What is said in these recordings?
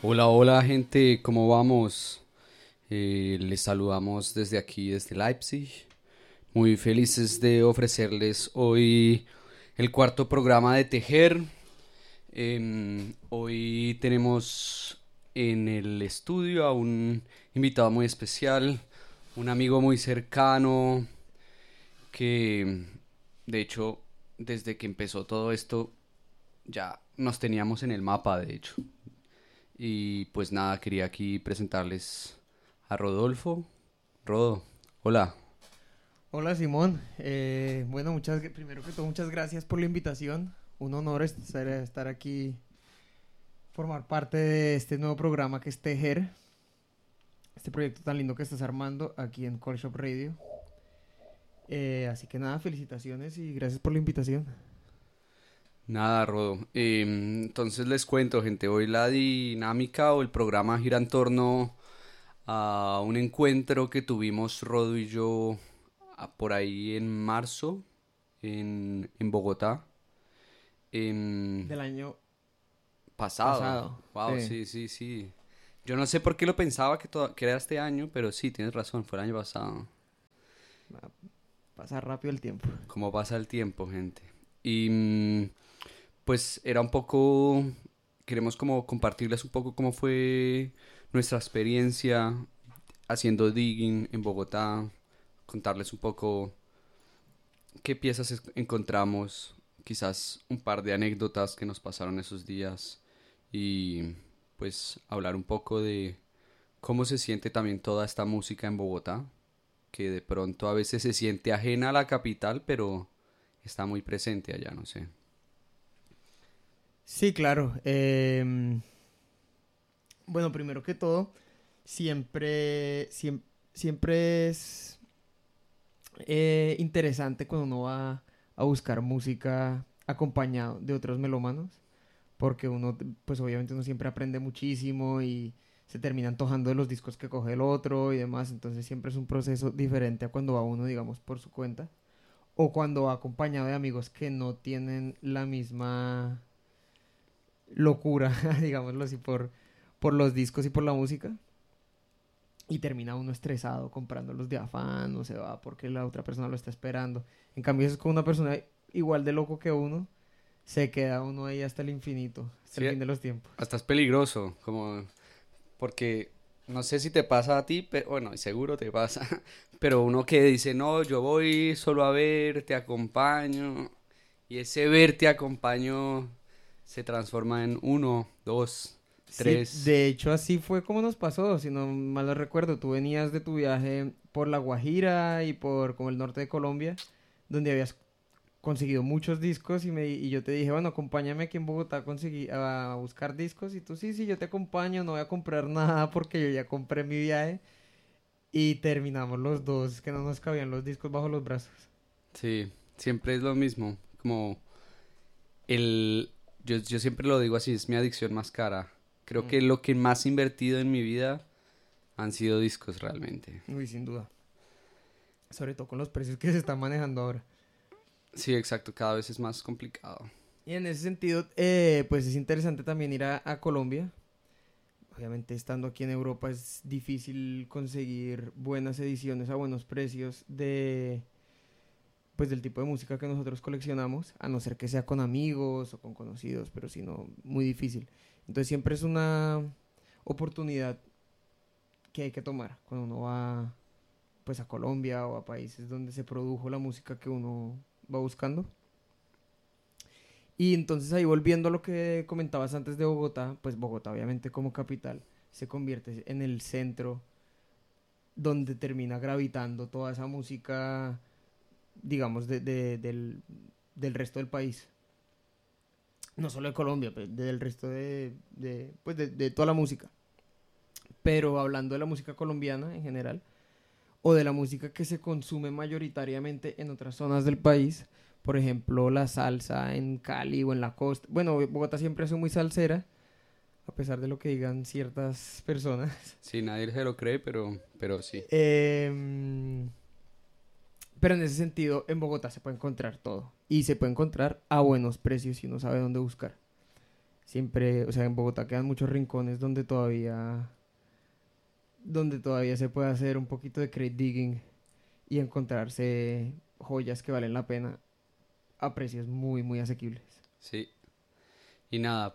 Hola, hola gente, ¿cómo vamos? Les saludamos desde aquí, desde Leipzig. Muy felices de ofrecerles hoy el cuarto programa de Tejer. Hoy tenemos en el estudio a un invitado muy especial, un amigo muy cercano que, de hecho, desde que empezó todo esto, ya nos teníamos en el mapa, de hecho. Y pues nada, quería aquí presentarles a Rodolfo. Rodo, hola. Hola Simón, bueno, primero que todo muchas gracias por la invitación. Un honor estar aquí, formar parte de este nuevo programa que es Tejer, este proyecto tan lindo que estás armando aquí en Call Shop Radio. Así que nada, felicitaciones y gracias por la invitación. Nada, Rodo. Entonces les cuento, gente, hoy la dinámica o el programa gira en torno a un encuentro que tuvimos Rodo y yo por ahí en marzo en Bogotá. Em, Del año Pasado. pasado, Wow, sí. sí, sí, sí. Yo no sé por qué lo pensaba que era este año, pero sí, tienes razón, fue el año pasado. Va a pasar rápido el tiempo. Cómo pasa el tiempo, gente. Y pues era un poco, queremos como compartirles un poco cómo fue nuestra experiencia haciendo digging en Bogotá, contarles un poco qué piezas encontramos, quizás un par de anécdotas que nos pasaron esos días y pues hablar un poco de cómo se siente también toda esta música en Bogotá, que de pronto a veces se siente ajena a la capital, pero está muy presente allá, no sé. Sí, claro. Bueno, primero que todo, siempre es interesante cuando uno va a buscar música acompañado de otros melómanos, porque uno, pues obviamente uno siempre aprende muchísimo y se termina antojando de los discos que coge el otro y demás, entonces siempre es un proceso diferente a cuando va uno, digamos, por su cuenta, o cuando va acompañado de amigos que no tienen la misma locura, digámoslo así, por los discos y por la música. Y termina uno estresado comprando los de afán, no se va porque la otra persona lo está esperando. En cambio, eso es con una persona igual de loco que uno, se queda uno ahí hasta el infinito, hasta el Sí, fin de los tiempos. hasta es peligroso, como porque no sé si te pasa a ti, pero bueno, seguro te pasa, pero uno que dice, no, yo voy solo a ver, te acompaño, y ese ver te acompaño se transforma en uno, dos, Sí, tres. de hecho así fue como nos pasó, si no mal lo recuerdo. Tú venías de tu viaje por La Guajira y por como el norte de Colombia, donde habías conseguido muchos discos y yo te dije, bueno, acompáñame aquí en Bogotá a buscar discos y tú sí, sí, yo te acompaño, no voy a comprar nada porque yo ya compré mi viaje y terminamos los dos que no nos cabían los discos bajo los brazos. Sí, siempre es lo mismo, como el, yo siempre lo digo así, es mi adicción más cara. Creo Mm, que lo que más he invertido en mi vida han sido discos realmente. Uy, sin duda. Sobre todo con los precios que se están manejando ahora. Sí, exacto, cada vez es más complicado. Y en ese sentido, pues es interesante también ir a Colombia. Obviamente estando aquí en Europa es difícil conseguir buenas ediciones a buenos precios pues del tipo de música que nosotros coleccionamos, a no ser que sea con amigos o con conocidos, pero si no, muy difícil. Entonces siempre es una oportunidad que hay que tomar cuando uno va pues a Colombia o a países donde se produjo la música que uno va buscando. Y entonces ahí volviendo a lo que comentabas antes de Bogotá, pues Bogotá obviamente como capital se convierte en el centro donde termina gravitando toda esa música, digamos, del resto del país. No solo de Colombia, pues, del resto pues, de toda la música. Pero hablando de la música colombiana en general, o de la música que se consume mayoritariamente en otras zonas del país, por ejemplo, la salsa en Cali o en la costa. Bueno, Bogotá siempre es muy salsera, a pesar de lo que digan ciertas personas. Sí, nadie se lo cree, pero sí. Em, pero en ese sentido, en Bogotá se puede encontrar todo. Y se puede encontrar a buenos precios si uno sabe dónde buscar. Siempre, o sea, en Bogotá quedan muchos rincones donde todavía se puede hacer un poquito de crate digging y encontrarse joyas que valen la pena a precios muy, muy asequibles. Sí. Y nada,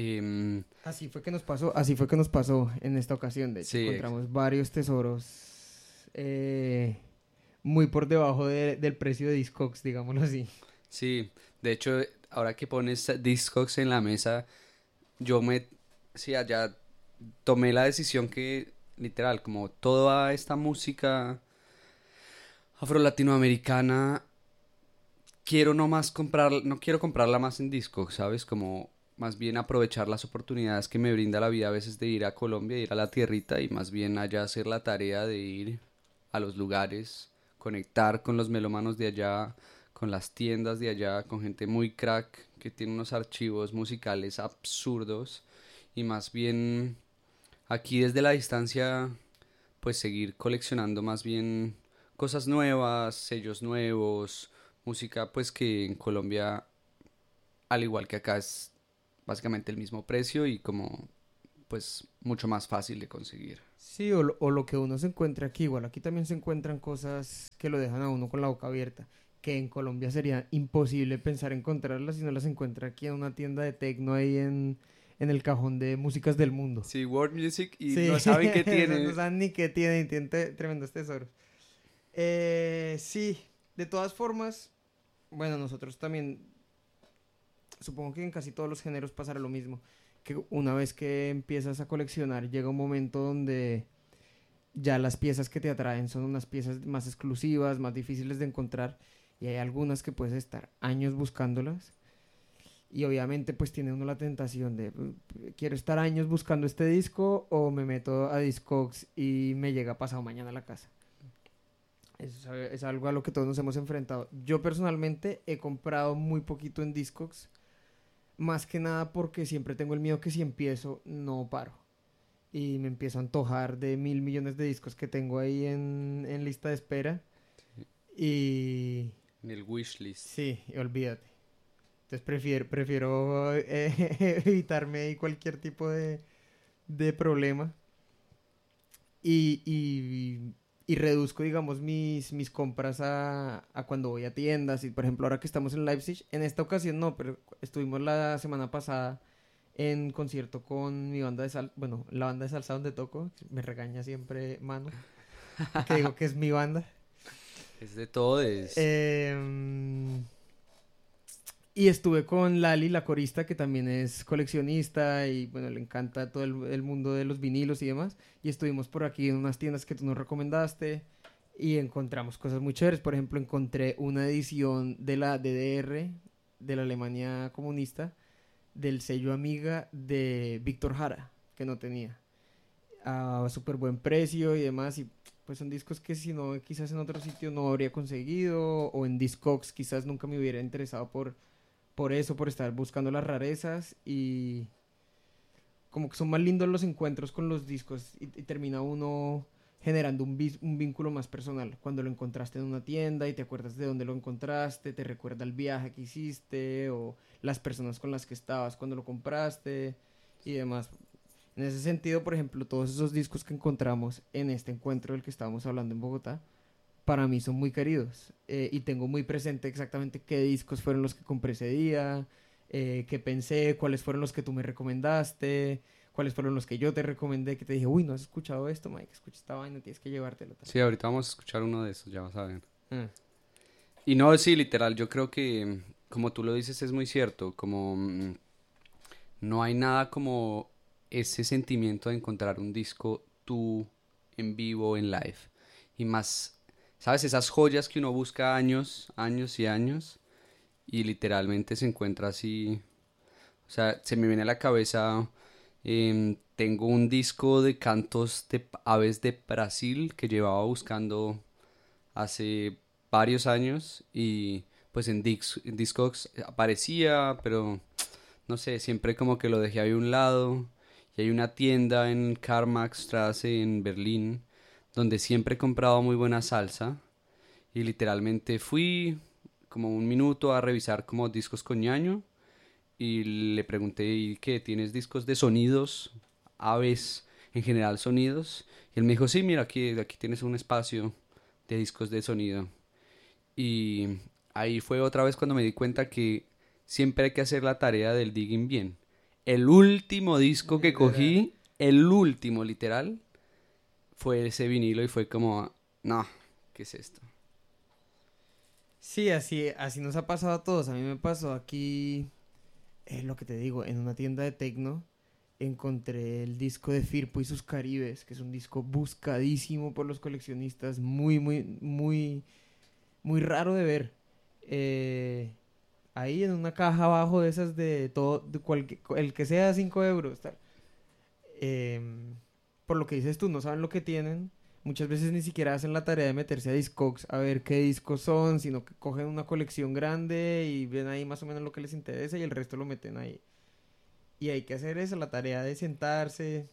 Así fue que nos pasó en esta ocasión. De hecho, sí, encontramos varios tesoros muy por debajo del precio de Discogs, digámoslo así. sí. De hecho, ahora que pones Discogs en la mesa, yo me, sí, allá tomé la decisión que, literal, como toda esta música afro-latinoamericana, quiero no más comprar, no quiero comprarla más en Discogs, ¿sabes? Como más bien aprovechar las oportunidades que me brinda la vida a veces de ir a Colombia, ir a la tierrita y más bien allá hacer la tarea de ir a los lugares, conectar con los melómanos de allá, con las tiendas de allá, con gente muy crack que tiene unos archivos musicales absurdos y más bien aquí desde la distancia pues seguir coleccionando más bien cosas nuevas, sellos nuevos, música pues que en Colombia al igual que acá es básicamente el mismo precio y como pues mucho más fácil de conseguir. Sí, o lo que uno se encuentra aquí, igual aquí también se encuentran cosas que lo dejan a uno con la boca abierta, que en Colombia sería imposible pensar encontrarlas si no las encuentra aquí en una tienda de tecno ahí en el cajón de músicas del mundo. Sí, World Music y Sí, no saben qué esas no tiene. saben ni qué tienen, tienen tremendos tesoros. Sí, de todas formas, bueno, nosotros también, supongo que en casi todos los géneros pasará lo mismo, que una vez que empiezas a coleccionar, llega un momento donde ya las piezas que te atraen son unas piezas más exclusivas, más difíciles de encontrar, y hay algunas que puedes estar años buscándolas. Y obviamente pues tiene uno la tentación de, quiero estar años buscando este disco o me meto a Discogs y me llega pasado mañana a la casa. Es algo a lo que todos nos hemos enfrentado. Yo personalmente he comprado muy poquito en Discogs, más que nada porque siempre tengo el miedo que si empiezo no paro. Y me empiezo a antojar de 1.000 millones de discos que tengo ahí en lista de espera. Y En el wishlist. sí, olvídate. Entonces prefiero evitarme ahí cualquier tipo de problema. Y reduzco, digamos, mis compras a cuando voy a tiendas. Y por ejemplo, ahora que estamos en Leipzig, en esta ocasión no, pero estuvimos la semana pasada en concierto con mi banda de salsa, bueno, la banda de salsa donde toco, me regaña siempre Manu, que digo que es mi banda. Es de todo, es... Em, y estuve con Lali, la corista, que también es coleccionista y bueno, le encanta todo el mundo de los vinilos y demás. Y estuvimos por aquí en unas tiendas que tú nos recomendaste y encontramos cosas muy chéveres. Por ejemplo, encontré una edición de la DDR, de la Alemania comunista, del sello Amiga de Víctor Jara, que no tenía. A súper buen precio y demás. Y pues son discos que si no, quizás en otro sitio no habría conseguido. O en Discogs quizás nunca me hubiera interesado por eso, por estar buscando las rarezas. Y como que son más lindos los encuentros con los discos. Y termina uno generando un vínculo más personal. Cuando lo encontraste en una tienda y te acuerdas de dónde lo encontraste, te recuerda el viaje que hiciste o las personas con las que estabas cuando lo compraste y demás. En ese sentido, por ejemplo, todos esos discos que encontramos en este encuentro del que estábamos hablando en Bogotá, para mí son muy queridos. Y tengo muy presente exactamente qué discos fueron los que compré ese día, qué pensé, cuáles fueron los que tú me recomendaste, cuáles fueron los que yo te recomendé, que te dije, uy, no has escuchado esto, Mike, escucha esta vaina, tienes que llevártelo. Tal. Sí, ahorita vamos a escuchar uno de esos, ya vas a ver. Ah, Y no, sí, literal, yo creo que como tú lo dices es muy cierto, como no hay nada como ese sentimiento de encontrar un disco tú en vivo, en live. Y más, ¿sabes? Esas joyas que uno busca años, años y años y literalmente se encuentra así. O sea, se me viene a la cabeza, tengo un disco de cantos de aves de Brasil que llevaba buscando hace varios años y pues en Discogs aparecía, pero no sé, siempre como que lo dejé ahí a un lado. Y hay una tienda en Karl Marx Straße en Berlín donde siempre he comprado muy buena salsa y literalmente fui como un minuto a revisar como discos con ñaño y le pregunté, ¿y qué? ¿Tienes discos de sonidos? Aves, en general sonidos. Y él me dijo, sí, mira, aquí tienes un espacio de discos de sonido. Y ahí fue otra vez cuando me di cuenta que siempre hay que hacer la tarea del digging bien. El último disco que Literal. cogí, el último literal, fue ese vinilo y fue como, no, ¿qué es esto? Sí, así nos ha pasado a todos. A mí me pasó aquí, lo que te digo, en una tienda de tecno encontré el disco de Firpo y sus Caribes, que es un disco buscadísimo por los coleccionistas, muy raro de ver. Eh, Ahí en una caja abajo de esas de todo, el que sea 5 euros, tal. Em, por lo que dices tú, no saben lo que tienen. Muchas veces ni siquiera hacen la tarea de meterse a Discogs a ver qué discos son, sino que cogen una colección grande y ven ahí más o menos lo que les interesa y el resto lo meten ahí. Y hay que hacer eso, la tarea de sentarse,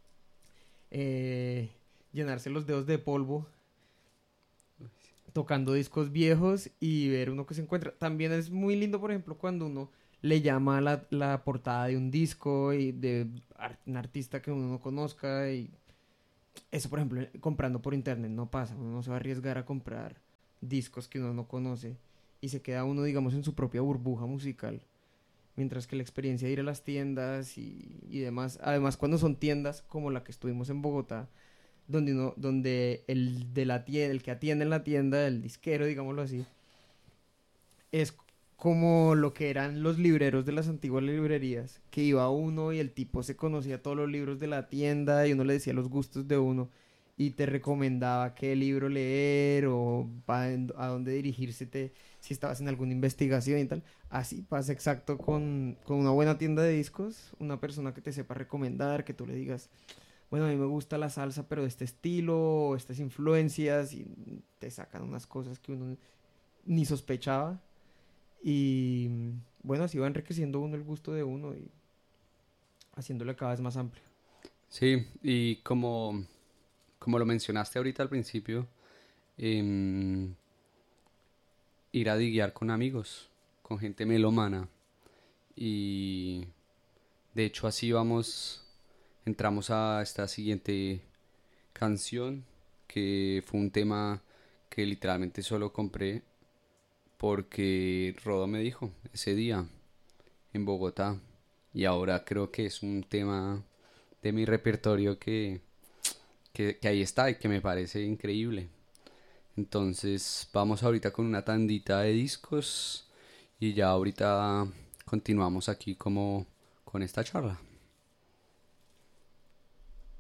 eh, llenarse los dedos de polvo, tocando discos viejos y ver uno que se encuentra. También es muy lindo, por ejemplo, cuando uno le llama a la portada de un disco y de un artista que uno no conozca y eso, por ejemplo, comprando por internet no pasa. Uno no se va a arriesgar a comprar discos que uno no conoce y se queda uno, digamos, en su propia burbuja musical. Mientras que la experiencia de ir a las tiendas y demás, además cuando son tiendas como la que estuvimos en Bogotá, donde el de la tienda, el que atiende en la tienda, el disquero, digámoslo así, es como lo que eran los libreros de las antiguas librerías, que iba uno y el tipo se conocía todos los libros de la tienda y uno le decía los gustos de uno y te recomendaba qué libro leer o a dónde dirigirse si estabas en alguna investigación y tal. Así pasa exacto con una buena tienda de discos, una persona que te sepa recomendar, que tú le digas, bueno, a mí me gusta la salsa, pero de este estilo, o estas influencias, y te sacan unas cosas que uno ni sospechaba. Y bueno, así va enriqueciendo uno el gusto de uno y haciéndole cada vez más amplio. Sí, y como lo mencionaste ahorita al principio, em, ir a diguear con amigos, con gente melómana. Y de hecho así entramos a esta siguiente canción, que fue un tema que literalmente solo compré porque Rodo me dijo ese día en Bogotá. Y ahora creo que es un tema de mi repertorio que ahí está y que me parece increíble. Entonces vamos ahorita con una tandita de discos y ya ahorita continuamos aquí como con esta charla.